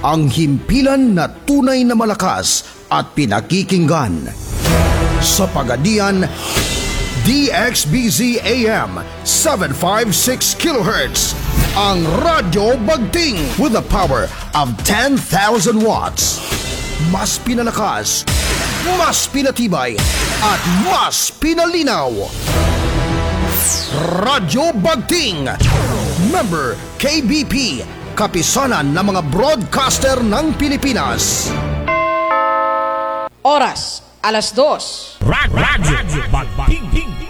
ang himpilan na tunay na malakas at pinakikinggan. Sa Pagadian, DXBZ AM 756 kHz, ang Radyo Bagting with the power of 10,000 watts. Mas pinalakas, mas pinatibay, at mas pinalinaw. Radyo Bagting, member KBP, kapisanan ng mga broadcaster ng Pilipinas. Oras, 2:00. Radyo Bagting.